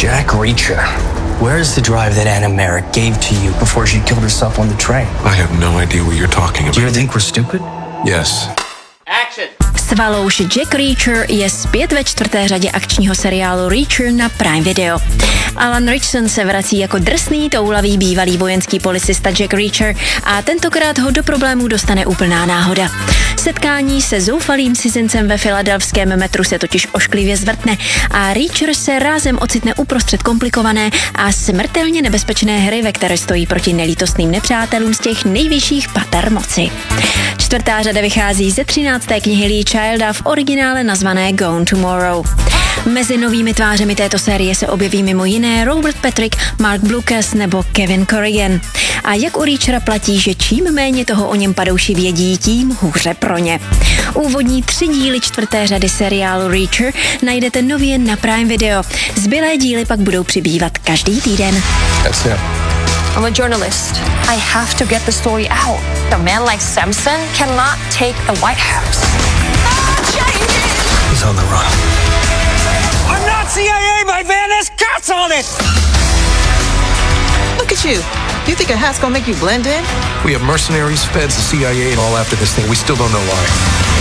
Jack Reacher. Where's the drive that Anna Merrick gave to you before she killed herself on the train? I have no idea what you're talking about. Do you think we're stupid? Yes. Action! Svalouš Jack Reacher je zpět ve 4. řadě akčního seriálu Reacher na Prime Video. Alan Ritchson se vrací jako drsný, toulavý bývalý vojenský policista Jack Reacher a tentokrát ho do problémů dostane úplná náhoda. Setkání se zoufalým cizincem ve filadelfském metru se totiž ošklivě zvrtne a Reacher se rázem ocitne uprostřed komplikované a smrtelně nebezpečné hry, ve které stojí proti nelítostným nepřátelům z těch nejvyšších pater moci. 4. řada vychází ze 13. knihy Lee Childa v originále nazvané Gone Tomorrow. Mezi novými tvářemi této série se objeví mimo jiné Robert Patrick, Mark Blucas nebo Kevin Corrigan. A jak u Reachera platí, že čím méně toho o něm padouši vědí, tím hůře pro ně. Úvodní 3 díly 4. řady seriálu Reacher najdete nově na Prime Video. Zbylé díly pak budou přibývat každý týden. That's it. I'm a journalist. I have to get the story out. A man like Samson cannot take the White House. He's on the run. I'm not CIA, my man! There's cops on it! Look at you. You think a hat's gonna make you blend in? We have mercenaries, feds, the CIA, and all after this thing. We still don't know why.